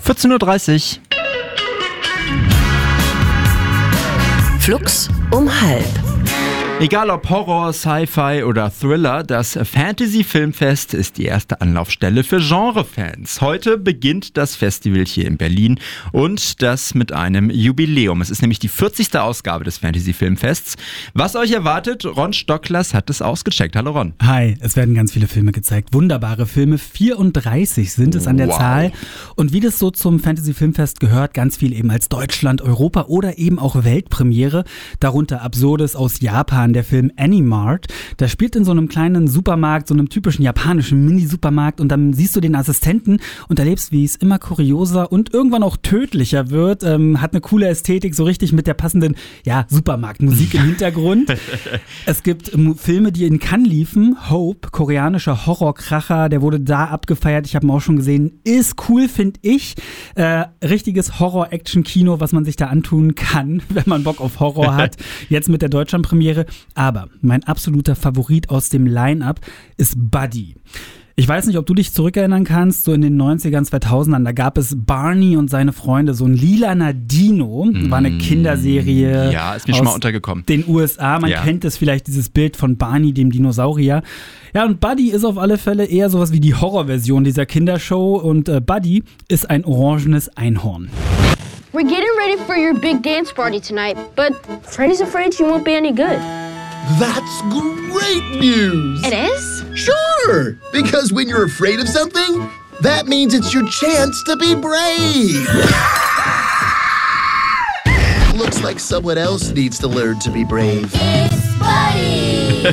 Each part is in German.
14.30 Uhr. Flux um 12:30. Egal ob Horror, Sci-Fi oder Thriller, das Fantasy-Filmfest ist die erste Anlaufstelle für Genrefans. Heute beginnt das Festival hier in Berlin und das mit einem Jubiläum. Es ist nämlich die 40. Ausgabe des Fantasy-Filmfests. Was euch erwartet, Ron Stocklers hat es ausgecheckt. Hallo Ron. Hi, es werden ganz viele Filme gezeigt. Wunderbare Filme, 34 sind es an der Zahl. Und wie das so zum Fantasy-Filmfest gehört, ganz viel eben als Deutschland, Europa oder eben auch Weltpremiere. Darunter Absurdes aus Japan. Der Film Animart, der spielt in so einem kleinen Supermarkt, so einem typischen japanischen Mini-Supermarkt und dann siehst du den Assistenten und erlebst, wie es immer kurioser und irgendwann auch tödlicher wird. Hat eine coole Ästhetik, so richtig mit der passenden Supermarktmusik im Hintergrund. Es gibt Filme, die in Cannes liefen. Hope, koreanischer Horrorkracher, der wurde da abgefeiert. Ich habe ihn auch schon gesehen. Ist cool, finde ich. Richtiges Horror-Action-Kino, was man sich da antun kann, wenn man Bock auf Horror hat. Jetzt mit der Deutschlandpremiere. Aber mein absoluter Favorit aus dem Line-Up ist Buddy. Ich weiß nicht, ob du dich zurückerinnern kannst, so in den 90ern, 2000ern, da gab es Barney und seine Freunde, so ein lilaner Dino, war eine Kinderserie. Ja, ist mir schon mal untergekommen. Den USA, man kennt es vielleicht, dieses Bild von Barney, dem Dinosaurier. Ja, und Buddy ist auf alle Fälle eher sowas wie die Horrorversion dieser Kindershow und Buddy ist ein orangenes Einhorn. We're getting ready for your big dance party tonight, but Freddy's afraid she won't be any good. That's great news! It is? Sure! Because when you're afraid of something, that means it's your chance to be brave! Looks like someone else needs to learn to be brave. It's Buddy!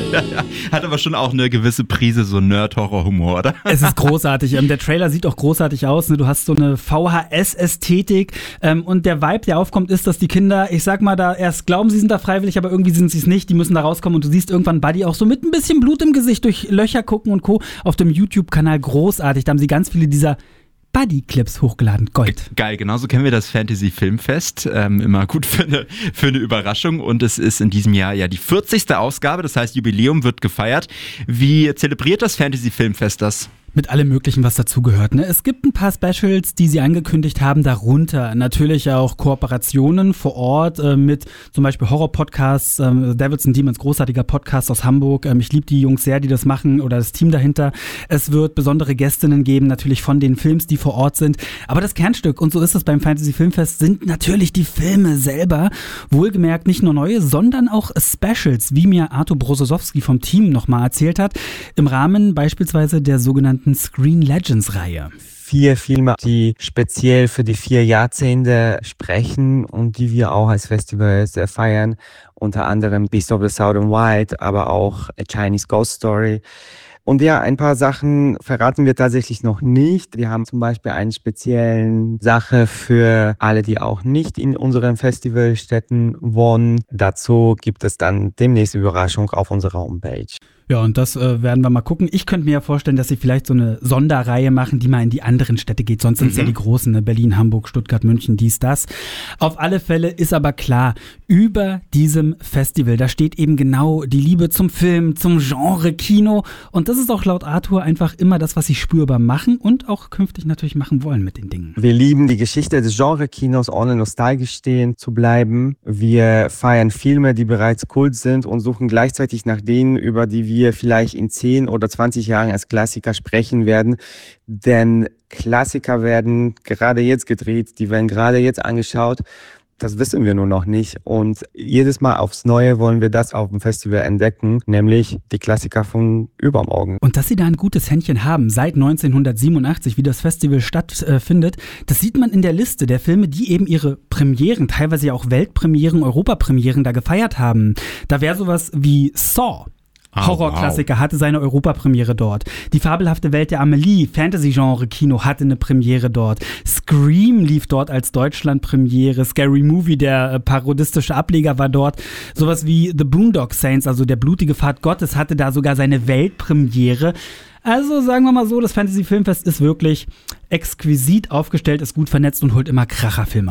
Hat aber schon auch eine gewisse Prise so Nerd-Horror-Humor, oder? Es ist großartig. Der Trailer sieht auch großartig aus. Du hast so eine VHS-Ästhetik und der Vibe, der aufkommt, ist, dass die Kinder, ich sag mal, da erst glauben, sie sind da freiwillig, aber irgendwie sind sie es nicht. Die müssen da rauskommen und du siehst irgendwann Buddy auch so mit ein bisschen Blut im Gesicht durch Löcher gucken und Co. auf dem YouTube-Kanal. Großartig. Da haben sie ganz viele dieser Buddy-Clips hochgeladen. Gold. Geil, genauso kennen wir das Fantasy-Filmfest. Immer gut für eine Überraschung. Und es ist in diesem Jahr ja die 40. Ausgabe, das heißt Jubiläum wird gefeiert. Wie zelebriert das Fantasy-Filmfest das? Mit allem Möglichen, was dazugehört. Ne? Es gibt ein paar Specials, die sie angekündigt haben, darunter natürlich auch Kooperationen vor Ort mit zum Beispiel Horror-Podcasts, Devils and Demons, großartiger Podcast aus Hamburg. Ich liebe die Jungs sehr, die das machen oder das Team dahinter. Es wird besondere Gästinnen geben, natürlich von den Films, die vor Ort sind. Aber das Kernstück, und so ist es beim Fantasy Filmfest, sind natürlich die Filme selber. Wohlgemerkt nicht nur neue, sondern auch Specials, wie mir Artur Brosowski vom Team nochmal erzählt hat, im Rahmen beispielsweise der sogenannten Screen Legends-Reihe. 4 Filme, die speziell für die 4 Jahrzehnte sprechen und die wir auch als Festival sehr feiern. Unter anderem Beast of the Southern Wild, aber auch A Chinese Ghost Story. Und ja, ein paar Sachen verraten wir tatsächlich noch nicht. Wir haben zum Beispiel eine spezielle Sache für alle, die auch nicht in unseren Festivalstätten wohnen. Dazu gibt es dann demnächst Überraschung auf unserer Homepage. Ja, und das werden wir mal gucken. Ich könnte mir ja vorstellen, dass sie vielleicht so eine Sonderreihe machen, die mal in die anderen Städte geht. Sonst sind es ja die großen, ne? Berlin, Hamburg, Stuttgart, München, dies, das. Auf alle Fälle ist aber klar, über diesem Festival, da steht eben genau die Liebe zum Film, zum Genre Kino. Und das ist auch laut Artur einfach immer das, was sie spürbar machen und auch künftig natürlich machen wollen mit den Dingen. Wir lieben die Geschichte des Genre-Kinos, ohne nostalgisch stehen zu bleiben. Wir feiern Filme, die bereits Kult sind und suchen gleichzeitig nach denen, über die wir vielleicht in 10 oder 20 Jahren als Klassiker sprechen werden. Denn Klassiker werden gerade jetzt gedreht, die werden gerade jetzt angeschaut. Das wissen wir nur noch nicht. Und jedes Mal aufs Neue wollen wir das auf dem Festival entdecken, nämlich die Klassiker von übermorgen. Und dass sie da ein gutes Händchen haben, seit 1987, wie das Festival stattfindet, das sieht man in der Liste der Filme, die eben ihre Premieren, teilweise auch Weltpremieren, Europapremieren da gefeiert haben. Da wäre sowas wie Saw. Horrorklassiker, hatte seine Europapremiere dort. Die fabelhafte Welt der Amelie, Fantasy-Genre-Kino, hatte eine Premiere dort. Scream lief dort als Deutschland-Premiere. Scary Movie, der parodistische Ableger, war dort. Sowas wie The Boondock Saints, also der blutige Pfad Gottes, hatte da sogar seine Weltpremiere. Also sagen wir mal so, das Fantasy Filmfest ist wirklich exquisit aufgestellt, ist gut vernetzt und holt immer Kracherfilme ran.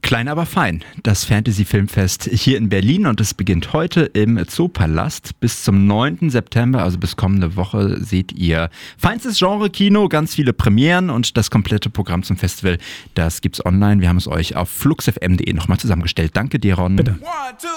Klein, aber fein. Das Fantasy-Filmfest hier in Berlin und es beginnt heute im Zoopalast. Bis zum 9. September, also bis kommende Woche, seht ihr feinstes Genre-Kino, ganz viele Premieren und das komplette Programm zum Festival, das gibt's online. Wir haben es euch auf fluxfm.de nochmal zusammengestellt. Danke dir, Ron. Bitte.